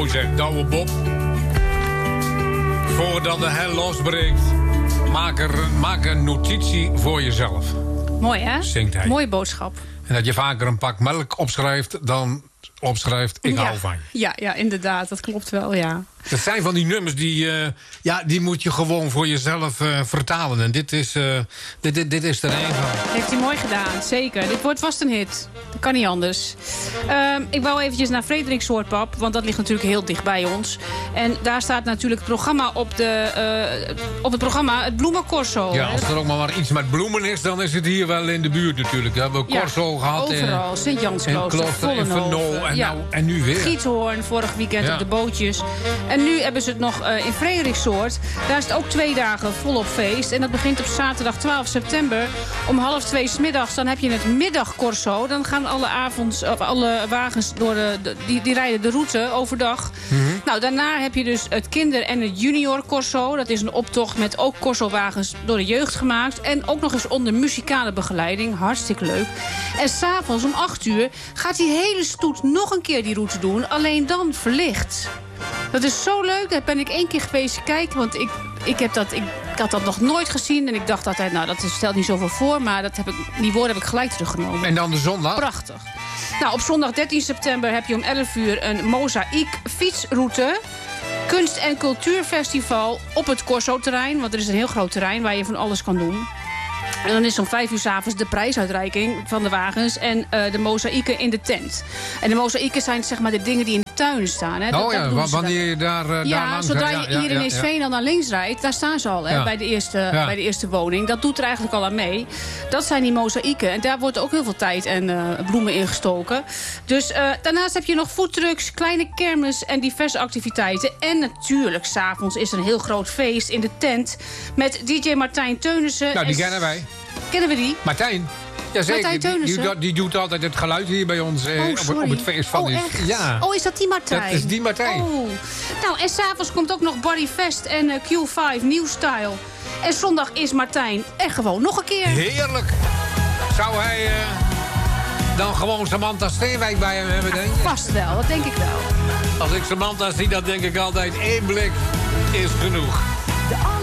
mooi zegt, Douwe Bob. Voordat de hel losbreekt, maak een notitie voor jezelf. Mooi, hè? Zingt hij. Mooie boodschap. En dat je vaker een pak melk opschrijft dan opschrijft, ik hou van je. Ja, inderdaad. Dat klopt wel, ja. Dat zijn van die nummers die moet je gewoon voor jezelf vertalen. En dit is er een van. Heeft hij mooi gedaan, zeker. Dit wordt vast een hit. Dat kan niet anders. Ik wou eventjes naar Frederiksoord, pap. Want dat ligt natuurlijk heel dicht bij ons. En daar staat natuurlijk het programma op het programma, het Bloemencorso. Ja, als er ook maar iets met bloemen is, dan is het hier wel in de buurt natuurlijk. We hebben Corso gehad. Overal. Sint-Jansklooster, Vollenhoven. En nu weer. Giethoorn, vorig weekend op de bootjes. En nu hebben ze het nog in Frederiksoord. Daar is het ook 2 dagen volop feest. En dat begint op zaterdag 12 september. Om 1:30 's middags. Dan heb je het middagcorso. Dan gaan alle wagens door die rijden de route overdag. Mm-hmm. Nou, daarna heb je dus het kinder- en het junior corso. Dat is een optocht met ook corso-wagens door de jeugd gemaakt. En ook nog eens onder muzikale begeleiding. Hartstikke leuk. En s'avonds om 8:00 gaat die hele stoet nog een keer die route doen. Alleen dan verlicht. Dat is zo leuk. Daar ben ik 1 keer geweest kijken. Want ik had dat nog nooit gezien. En ik dacht altijd, nou, dat stelt niet zoveel voor. Maar die woorden heb ik gelijk teruggenomen. En dan de zondag? Prachtig. Nou, op zondag 13 september heb je om 11:00 een mozaïek fietsroute. Kunst- en cultuurfestival op het Corso-terrein. Want er is een heel groot terrein waar je van alles kan doen. En dan is om 5:00 s'avonds de prijsuitreiking van de wagens en de mozaïeken in de tent. En de mozaïeken zijn zeg maar de dingen die in de tuinen staan. Hè. Wanneer je daar langs zodra je hier in Eesveen dan naar links rijdt, daar staan ze al, hè, bij de eerste woning. Dat doet er eigenlijk al aan mee. Dat zijn die mozaïeken. En daar wordt ook heel veel tijd en bloemen in gestoken. Dus daarnaast heb je nog foodtrucks, kleine kermis en diverse activiteiten. En natuurlijk, s'avonds is er een heel groot feest in de tent met DJ Martijn Teunissen. Nou, die kennen wij. Kennen we die? Martijn? Jazeker, die doet altijd het geluid hier bij ons op het feest van. Echt? Ja. Oh, is dat die Martijn? Dat is die Martijn. Oh. Nou, en s'avonds komt ook nog Body Fest en Q5 New Style. En zondag is Martijn er gewoon nog een keer. Heerlijk. Zou hij dan gewoon Samantha Steenwijk bij hem hebben, denk je? Vast wel, dat denk ik wel. Als ik Samantha zie, dan denk ik altijd 1 blik is genoeg.